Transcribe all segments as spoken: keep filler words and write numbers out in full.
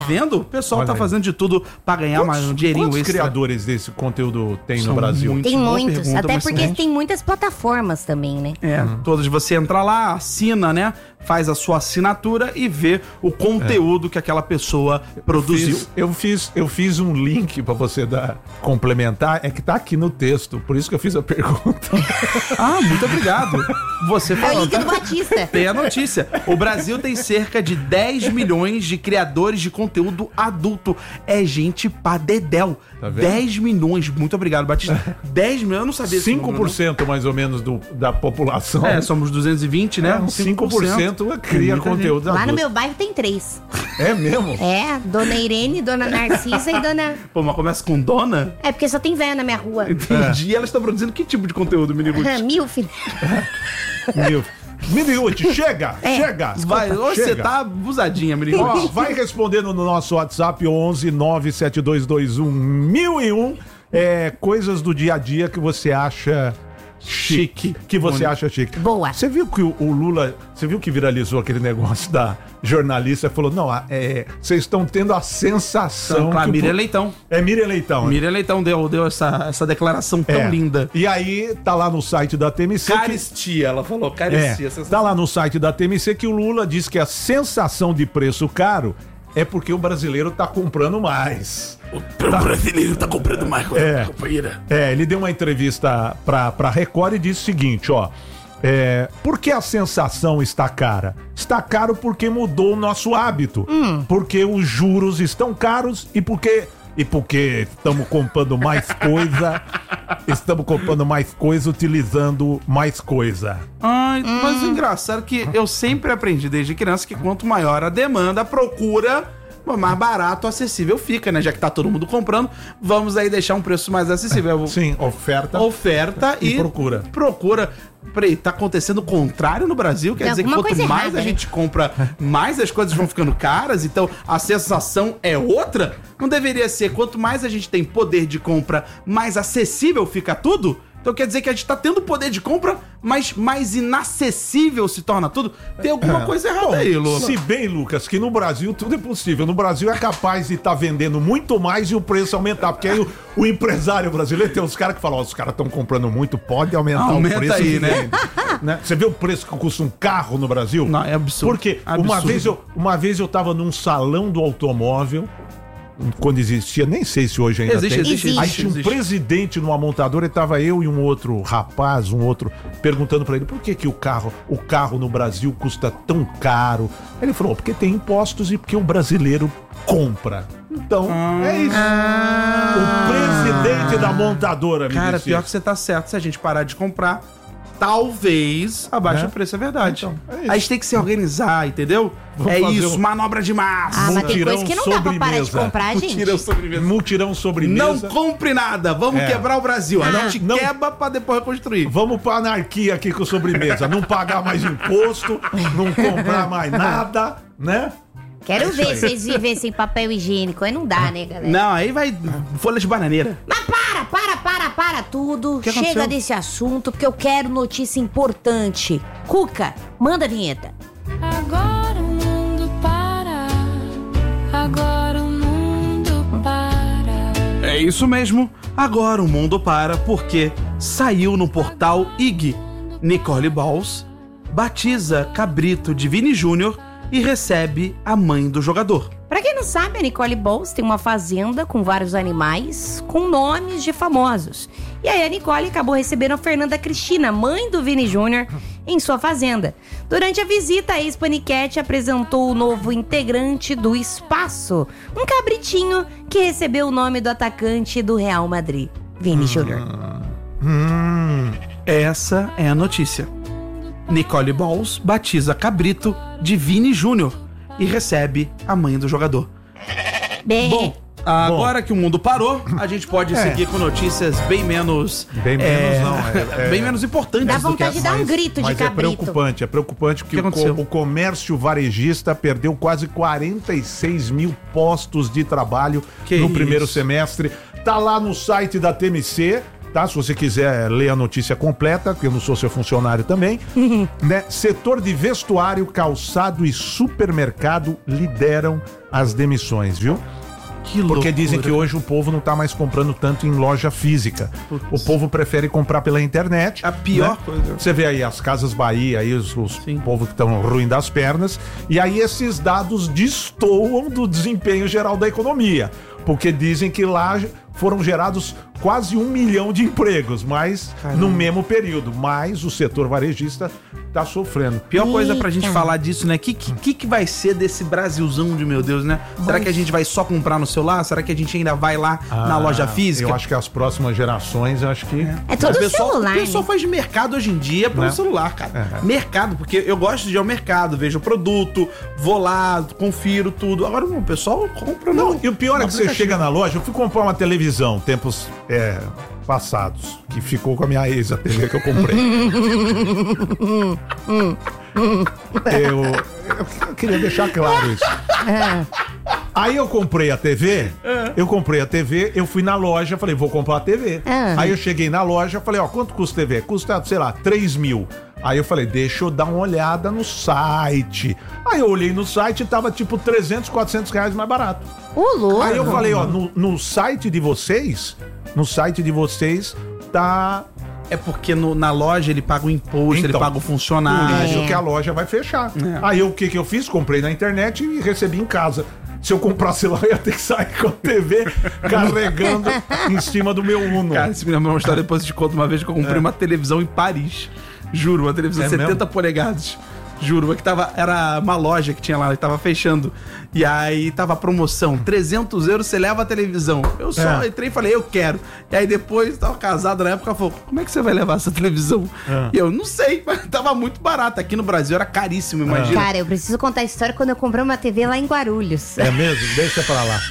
Vendo? O pessoal Olha tá aí. fazendo de tudo pra ganhar mais um dinheirinho Quantos extra. criadores desse conteúdo tem São no Brasil? muitos. Tem Boa muitos, pergunta, até mas porque são- tem muitas plataformas também, né? É, todas você entra lá, assina, né? Faz a sua assinatura e vê o conteúdo que aquela pessoa produziu. Fiz- eu, fiz, eu fiz um link pra você dar, complementar, é que tá aqui no texto, por isso que eu fiz a pergunta. Ah, muito obrigado. Você É o falou. link do Batista. Tem a notícia. O Brasil tem cerca de dez milhões de criadores de conteúdo adulto. É gente pra dedéu. Tá vendo? dez milhões. Muito obrigado, Batista. dez milhões, eu não sabia esse cinco por número, cento mais ou menos do, da população. não. É, somos duzentos e vinte, né? É, uns cinco por cento cria Muita conteúdo Lá no adulto. meu bairro tem três. É mesmo? É, Dona Irene, Dona Narcisa e Dona... Pô, mas começa com dona? É porque só tem véia na minha rua. Entendi. E ela está produzindo que tipo de conteúdo, Miniguts? Mil, filho. Meu. Minute, chega, É. chega. Vai, Escuta, hoje você chega. tá abusadinha, Miniguts. Ó, vai respondendo no nosso WhatsApp onze nove sete dois dois um mil e um é, coisas do dia a dia que você acha chique. Que você Bonito. acha chique. Boa. Você viu que o, o Lula, você viu que viralizou aquele negócio da jornalista, falou, não, é, vocês estão tendo a sensação Claro, que o- Miriam Leitão. É Miriam Leitão. né? Miriam Leitão deu, deu essa, essa declaração tão É. linda. E aí, tá lá no site da T M C. que- Caristia, ela falou, É, caristia. tá lá no site da T M C que o Lula diz que a sensação de preço caro é porque o brasileiro tá comprando mais. O brasileiro tá comprando mais coisa, É. companheira. É, ele deu uma entrevista pra, pra Record e disse o seguinte, ó. É, por que a sensação está cara? Está caro porque mudou o nosso hábito. Porque os juros estão caros e porque... E porque estamos comprando mais coisa, estamos comprando mais coisa, utilizando mais coisa. Ai, mas o engraçado é que eu sempre aprendi desde criança que quanto maior a demanda, a procura, mais barato, acessível fica, né? Já que tá todo mundo comprando, vamos aí deixar um preço mais acessível. Sim, oferta. Oferta E e, procura. Procura. Peraí, tá acontecendo o contrário no Brasil? Quer Tem dizer que alguma quanto coisa mais errada, a né? gente compra, mais as coisas vão ficando caras, então a sensação é outra? Não deveria ser, quanto mais a gente tem poder de compra, mais acessível fica tudo? Então quer dizer que a gente tá tendo poder de compra, mas mais inacessível se torna tudo? Tem alguma coisa errada aí, Lula. Se bem, Lucas, que no Brasil tudo é possível. No Brasil é capaz de estar vendendo muito mais e o preço aumentar. Porque aí o, o empresário brasileiro tem uns caras que falam, ó, os caras estão comprando muito, pode aumentar Aumenta o preço. aí, que né? vende. Né? Você vê o preço que custa um carro no Brasil? Não, é absurdo. Porque Absurdo. uma vez, eu, uma vez eu tava num salão do automóvel, quando existia, nem sei se hoje ainda Existe, tem. existe, Existe. Aí existe, tinha um existe. presidente numa montadora e tava eu e um outro rapaz, um outro, perguntando pra ele por que que o carro, o carro no Brasil custa tão caro. Aí ele falou, porque tem impostos e porque o brasileiro compra. Então, é isso. O presidente da montadora me Cara, disse pior isso. que você tá certo. Se a gente parar de comprar, talvez abaixe Né? o preço, é verdade. Então, é isso. a gente tem que se organizar, entendeu? Vamos é fazer isso, um- manobra de massa. Ah, mas tem Mutirão coisa que não dá pra parar de sobremesa. comprar, gente. Tira o sobremesa. Mutirão Não sobremesa. compre nada, vamos É. quebrar o Brasil. A Ah. gente Não- quebra pra depois reconstruir. Vamos pra anarquia aqui com sobremesa. Não pagar mais imposto, não comprar mais nada, né? Quero ver vocês viverem sem papel higiênico. Aí não dá, né, galera? Não, aí vai folha de bananeira. Mas para, para, para, para tudo. que Chega aconteceu? desse assunto, porque eu quero notícia importante. Cuca, manda a vinheta. Agora o mundo para, agora o mundo para. É isso mesmo. Agora o mundo para porque saiu no portal I G. Nicole Balls batiza cabrito de Vini Júnior e recebe a mãe do jogador. Pra quem não sabe, a Nicole Balls tem uma fazenda com vários animais com nomes de famosos. E aí a Nicole acabou recebendo a Fernanda Cristina, mãe do Vini Júnior, em sua fazenda. Durante a visita, a ex-paniquete apresentou o novo integrante do Espaço, um cabritinho que recebeu o nome do atacante do Real Madrid, Vini Júnior. Hum. Essa é a notícia. Nicole Balls batiza cabrito de Vini Júnior e recebe a mãe do jogador. Bem, Bom, agora que o mundo parou, a gente pode É. seguir com notícias bem menos... Bem menos é, não, é- é- bem menos importantes Dá do que vontade de essa. dar um grito de Mas é cabrito. preocupante, é preocupante porque O que o, co- aconteceu? o comércio varejista perdeu quase quarenta e seis mil postos de trabalho Que no isso? primeiro semestre. Tá lá no site da T M C, tá? Se você quiser ler a notícia completa, porque eu não sou seu funcionário também, né? Setor de vestuário, calçado e supermercado lideram as demissões, viu? Que Porque loucura. dizem que hoje o povo não tá mais comprando tanto em loja física. Putz. O povo prefere comprar pela internet. A pior né? coisa. Você vê aí as Casas Bahia, aí os, os Sim. povo que estão ruim das pernas. E aí esses dados destoam do desempenho geral da economia. Porque dizem que lá foram gerados quase um milhão de empregos, mas Caramba. no mesmo período. Mas o setor varejista tá sofrendo. Pior coisa pra gente Eita. falar disso, né? Que, que que vai ser desse Brasilzão de meu Deus, né? Será que a gente vai só comprar no celular? Será que a gente ainda vai lá na Ah, loja física? Eu acho que as próximas gerações, eu acho que... É todo o pessoal, celular, o pessoal né? faz de mercado hoje em dia pelo Né? celular, cara. É. Mercado, porque eu gosto de ir ao mercado, vejo o produto, vou lá, confiro tudo. Agora, o pessoal compra Não, no- e o pior no é que você aplicativo. chega na loja, eu fui comprar uma televisão tempos é, passados, que ficou com a minha ex, a T V que eu comprei. eu, eu queria deixar claro isso. Aí eu comprei a T V, eu comprei a T V, eu fui na loja, falei, vou comprar a T V. Ah. Aí eu cheguei na loja, falei, ó, quanto custa a T V? Custa, sei lá, três mil. Aí eu falei, deixa eu dar uma olhada no site. Aí eu olhei no site e tava tipo trezentos, quatrocentos reais mais barato. Ô, louco. Aí eu falei, ó, no, no site de vocês, no site de vocês tá... É porque no- na loja ele paga o imposto, ele Então, paga o Por funcionário. isso É. que a loja vai fechar. É. Aí eu, o que que eu fiz? Comprei na internet e recebi em casa. Se eu comprasse lá, eu ia ter que sair com a T V carregando em cima do meu Uno. Cara, se me lembra uma história, depois eu te conto uma vez que eu comprei uma televisão em Paris. Juro, uma televisão É de setenta mesmo? polegadas. Juro, uma que tava, era uma loja que tinha lá, e tava fechando. E aí tava a promoção, trezentos euros você leva a televisão. Eu só É. entrei e falei, eu quero. E aí depois, tava casado na época, ela falou, como é que você vai levar essa televisão? É. E eu, não sei, mas tava muito barato. Aqui no Brasil era caríssimo, imagina. Cara, eu preciso contar a história quando eu comprei uma T V lá em Guarulhos. É mesmo? Deixa pra lá.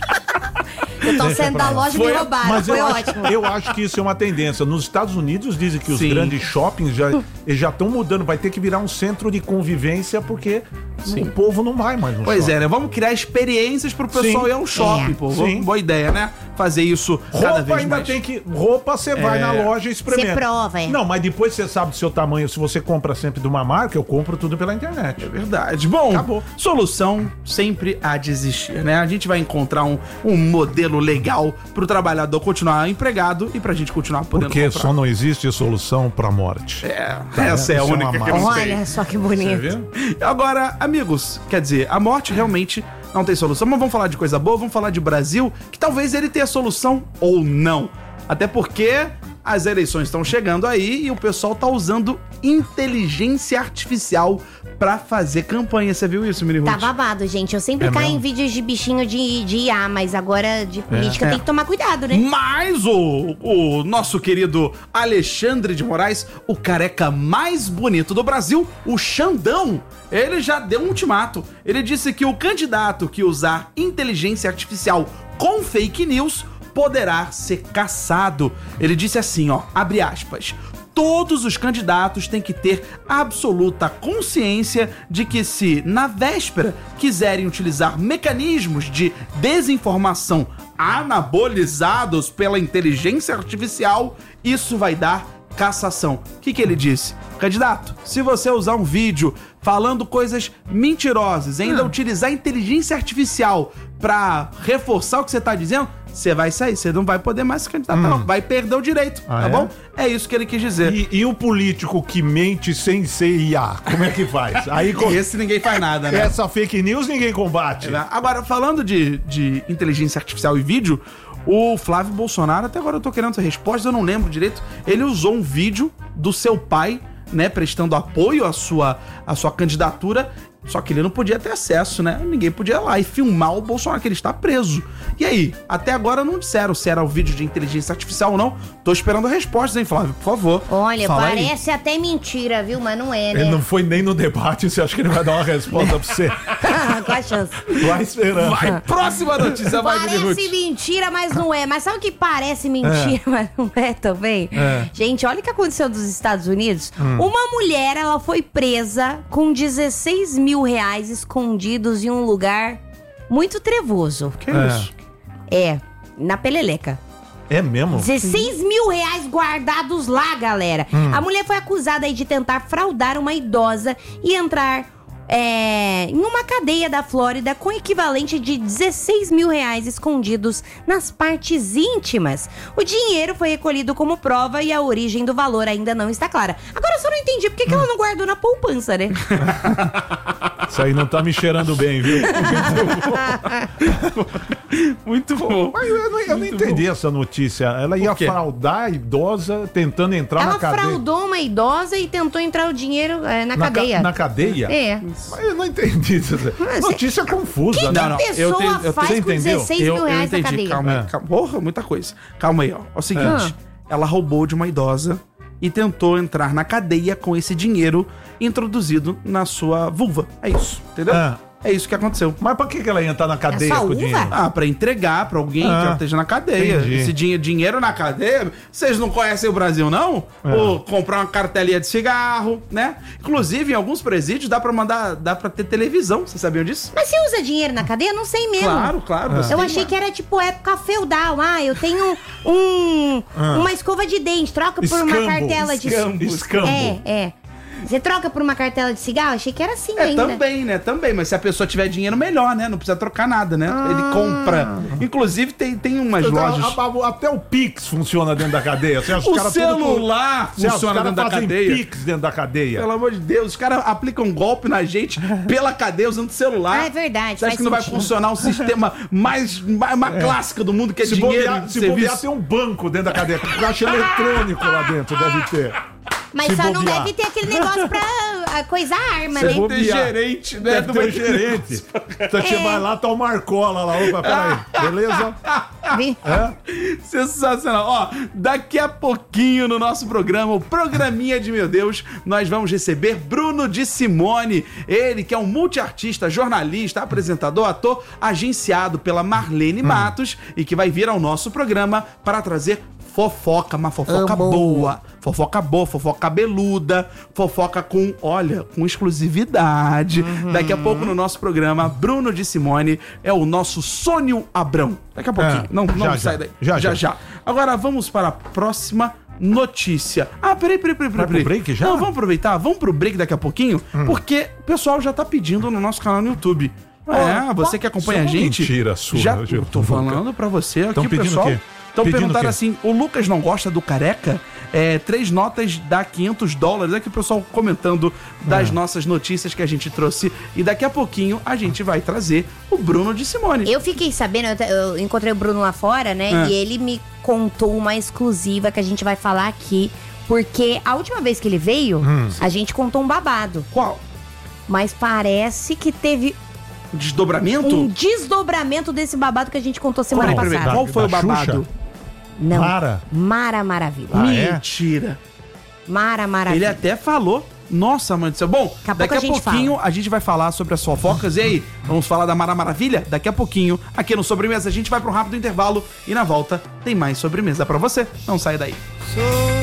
Eu tô saindo da loja e me Foi- roubaram. Mas Foi eu ótimo. acho, eu acho que isso é uma tendência. Nos Estados Unidos dizem que os Sim. grandes shoppings já eles já estão mudando. Vai ter que virar um centro de convivência porque o povo não vai mais no Pois shopping. é, né? Vamos criar experiências pro pessoal Sim. ir ao shopping, É. pô. Sim. Boa ideia, né? Fazer isso cada Roupa vez ainda mais. tem que. Roupa você vai É. na loja e experimenta. Você prova, é. Não, mas depois você sabe do seu tamanho. Se você compra sempre de uma marca, eu compro tudo pela internet. Verdade. Bom, Acabou. solução sempre há de existir, né? A gente vai encontrar um, um modelo legal pro trabalhador continuar empregado e pra gente continuar podendo Porque comprar. só não existe solução pra morte. É, essa é a Isso é uma única que marca. não tem. Olha só que Você bonito. viu? Agora, amigos, quer dizer, a morte realmente não tem solução, mas vamos falar de coisa boa, vamos falar de Brasil, que talvez ele tenha solução ou não. Até porque as eleições estão chegando aí e o pessoal tá usando inteligência artificial pra fazer campanha. Você viu isso, Miri Ruth? Tá babado, gente. Eu sempre É caio mesmo? em vídeos de bichinho de, de I A, mas agora de política É. tem que tomar cuidado, né? Mas o, o nosso querido Alexandre de Moraes, o careca mais bonito do Brasil, o Xandão, ele já deu um ultimato. Ele disse que o candidato que usar inteligência artificial com fake news poderá ser caçado. Ele disse assim, ó, abre aspas, todos os candidatos têm que ter absoluta consciência de que se, na véspera, quiserem utilizar mecanismos de desinformação anabolizados pela inteligência artificial, isso vai dar cassação. O que, que ele disse? Candidato, se você usar um vídeo falando coisas mentirosas e ainda utilizar inteligência artificial pra reforçar o que você tá dizendo, você vai sair, você não vai poder mais se candidatar, não. Vai perder o direito, Ah, tá é? bom? É isso que ele quis dizer. E, e o político que mente sem ser I A, como é que faz? Aí com Esse ninguém faz nada, né? essa fake news ninguém combate. Agora, falando de, de inteligência artificial e vídeo, o Flávio Bolsonaro, até agora eu tô querendo essa resposta, eu não lembro direito, ele usou um vídeo do seu pai, né, prestando apoio à sua, à sua candidatura, só que ele não podia ter acesso, né? Ninguém podia ir lá e filmar o Bolsonaro, que ele está preso. E aí? Até agora não disseram se era o vídeo de inteligência artificial ou não. Tô esperando a resposta, hein, Flávio? Por favor. Olha, Fala aí. parece até mentira, viu? Mas não é, né? Ele não foi nem no debate, você acha que ele vai dar uma resposta pra você? Qual a chance? Vai esperando. Vai, próxima notícia, vai, Miri Ruth. Parece mentira, mas não é. Mas sabe o que parece mentira, mas não é também? É. Gente, olha o que aconteceu dos Estados Unidos. Uma mulher, ela foi presa com dezesseis mil reais escondidos em um lugar muito trevoso. Que É. isso? É, na Peleleca. É mesmo? dezesseis mil reais guardados lá, galera. A mulher foi acusada aí de tentar fraudar uma idosa e entrar é, em uma cadeia da Flórida com equivalente de dezesseis mil reais escondidos nas partes íntimas. O dinheiro foi recolhido como prova e a origem do valor ainda não está clara. Agora eu só não entendi por que, que ela não guardou na poupança, né? Isso aí não tá me cheirando bem, viu? Muito bom. Mas eu não, eu não entendi bom. essa notícia. Ela ia fraudar a idosa tentando entrar ela na cadeia. Ela fraudou uma idosa e tentou entrar o dinheiro é, na, na cadeia. Ca na cadeia? É. Mas eu não entendi. Mas notícia cê... confusa, que né? Que não, não. pessoa eu tenho, eu faz tenho, com dezesseis mil reais na cadeia? Calma aí, É. calma. Porra, muita coisa. Calma aí, ó. É o seguinte. É. Ela roubou de uma idosa e tentou entrar na cadeia com esse dinheiro introduzido na sua vulva. É isso, entendeu? É. É isso que aconteceu. Mas pra que que ela ia entrar na cadeia É só com o uva? dinheiro? Ah, pra entregar pra alguém Ah, que ela esteja na cadeia. entendi. Esse dinhe- dinheiro na cadeia, vocês não conhecem o Brasil, não? É. Ou comprar uma cartelinha de cigarro, né? Inclusive, em alguns presídios dá pra mandar, dá pra ter televisão. Vocês sabiam disso? Mas você usa dinheiro na cadeia? Não sei mesmo. Claro, claro. você Eu tem achei uma- que era tipo época feudal. Ah, eu tenho um, Ah. uma escova de dente, troca por uma Escambo, cartela de... escambo, escambo. É, é. Você troca por uma cartela de cigarro? Achei que era assim É, ainda. também, né? Também. Mas se a pessoa tiver dinheiro, melhor, né? Não precisa trocar nada, né? Ele compra. Inclusive, tem, tem umas lojas... A- a- Até o Pix funciona dentro da cadeia. Você acha O os caras tudo com- celular Você acha os funciona caras dentro da fazem cadeia. Pix dentro da cadeia. Pelo amor de Deus, os caras aplicam um golpe na gente pela cadeia usando celular. Ah, é verdade, Você acha faz que não vai sentido. funcionar um sistema mais, mais uma clássica do mundo, que é Se dinheiro bobear, de se bobear, serviço? tem um banco dentro da cadeia. Caixa eletrônico lá dentro, deve ter. Mas Se só não bobear. deve ter aquele negócio pra ah, coisar a arma, Se né? bobear. Tem gerente, né? Deve Não ter vai um gerente. Então você vai lá, tá o Marcola lá. Opa, peraí. Beleza? Vi- É? Sensacional. Ó, daqui a pouquinho no nosso programa, o Programinha de Meu Deus, nós vamos receber Bruno de Simone. Ele que é um multiartista, jornalista, apresentador, ator, agenciado pela Marlene Matos e que vai vir ao nosso programa para trazer fofoca, uma fofoca Amo. boa. Fofoca boa, fofoca cabeluda, fofoca com, olha, com exclusividade. Daqui a pouco no nosso programa, Bruno de Simone é o nosso Sônio Abrão. Daqui a pouquinho. É, não não já, sai já. daí. Já, já, já. já. Agora vamos para a próxima notícia. Ah, peraí, peraí, peraí, Vai peraí. pro break já? Não, vamos aproveitar, vamos pro break daqui a pouquinho, porque o pessoal já tá pedindo no nosso canal no YouTube. É, você que acompanha a isso é uma gente. mentira sua, já Gil. tô falando pra você aqui, Tão pedindo pessoal. o quê? Estão Pedindo perguntando o quê? assim, o Lucas não gosta do careca? É, três notas dá quinhentos dólares. Aqui o pessoal comentando das É. nossas notícias que a gente trouxe. E daqui a pouquinho a gente vai trazer o Bruno de Simone. Eu fiquei sabendo, eu, te- eu encontrei o Bruno lá fora, né? É. E ele me contou uma exclusiva que a gente vai falar aqui. Porque a última vez que ele veio, Hum. a gente contou um babado. Qual? Mas parece que teve Desdobramento? um desdobramento desse babado que a gente contou semana Peraí, peraí, passada. qual foi o Da babado? Xuxa? Não. Mara? Mara Maravilha. Ah, é? Mentira. Mara Maravilha. Ele até falou. Nossa, mãe do céu. Bom, Daqui a daqui pouco a, a gente pouquinho fala. a gente vai falar sobre as fofocas. E aí, vamos falar da Mara Maravilha? Daqui a pouquinho, aqui no Sobremesa, a gente vai para um rápido intervalo e na volta tem mais sobremesa pra você. Não sai daí. Sou